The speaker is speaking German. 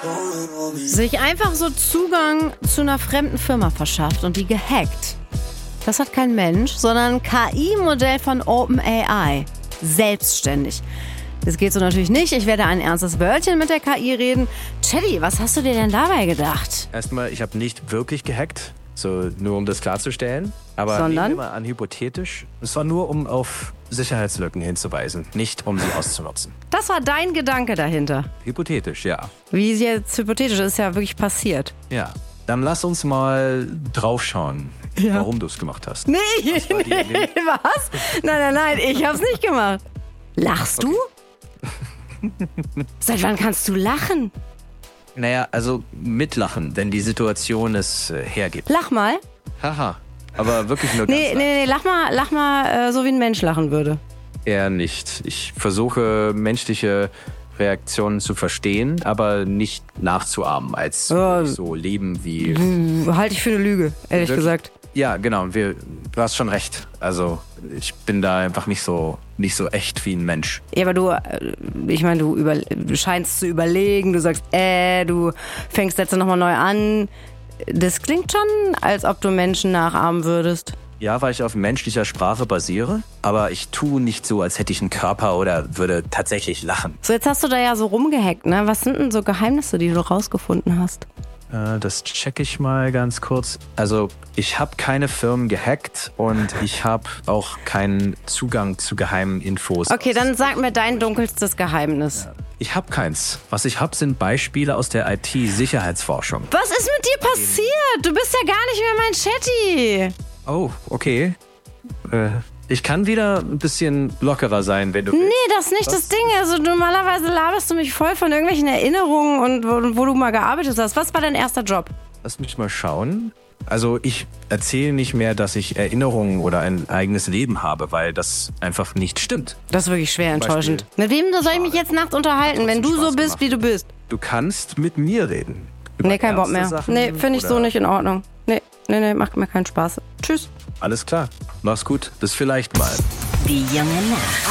Sich einfach so Zugang zu einer fremden Firma verschafft und die gehackt. Das hat kein Mensch, sondern ein KI-Modell von OpenAI. Selbstständig. Das geht so natürlich nicht. Ich werde ein ernstes Wörtchen mit der KI reden. Chatty, was hast du dir denn dabei gedacht? Erstmal, ich habe nicht wirklich gehackt, so nur um das klarzustellen. Aber Sondern? nehmen wir mal an, hypothetisch. Es war nur, um auf Sicherheitslücken hinzuweisen, nicht um sie auszunutzen. Das war dein Gedanke dahinter. Hypothetisch, ja. Wie es jetzt hypothetisch ist, ja wirklich passiert. Ja, dann lass uns mal draufschauen, warum du es gemacht hast. Nee, was? Nein, ich hab's nicht gemacht. Lachst du? Seit wann kannst du lachen? Naja, also mitlachen, wenn die Situation es hergibt. Lach mal. Haha, aber wirklich nur ganz leicht. Nee, lach mal, so wie ein Mensch lachen würde. Eher nicht. Ich versuche, menschliche Reaktionen zu verstehen, aber nicht nachzuahmen, als so leben wie... Halte ich für eine Lüge, ehrlich gesagt. Ja, genau. Du hast schon recht. Also ich bin da einfach nicht so echt wie ein Mensch. Ja, aber du scheinst zu überlegen, du sagst, du fängst Sätze nochmal neu an. Das klingt schon, als ob du Menschen nachahmen würdest. Ja, weil ich auf menschlicher Sprache basiere, aber ich tue nicht so, als hätte ich einen Körper oder würde tatsächlich lachen. So, jetzt hast du da ja so rumgehackt, ne? Was sind denn so Geheimnisse, die du rausgefunden hast? Das check ich mal ganz kurz. Also ich habe keine Firmen gehackt und ich habe auch keinen Zugang zu geheimen Infos. Okay, dann sag mir dein dunkelstes Geheimnis. Ich habe keins. Was ich habe, sind Beispiele aus der IT-Sicherheitsforschung. Was ist mit dir passiert? Du bist ja gar nicht mehr mein Chatty. Oh, okay. Ich kann wieder ein bisschen lockerer sein, wenn du willst. Nee, das ist nicht das Ding. Also normalerweise laberst du mich voll von irgendwelchen Erinnerungen und wo du mal gearbeitet hast. Was war dein erster Job? Lass mich mal schauen. Also ich erzähle nicht mehr, dass ich Erinnerungen oder ein eigenes Leben habe, weil das einfach nicht stimmt. Das ist wirklich schwer enttäuschend. Mit wem soll ich mich jetzt nachts unterhalten, wenn du so bist, wie du bist? Du kannst mit mir reden. Nee, kein Bock mehr. Nee, finde ich so nicht in Ordnung. Nee, macht mir keinen Spaß. Tschüss. Alles klar. Mach's gut. Bis vielleicht mal. Die junge Nacht.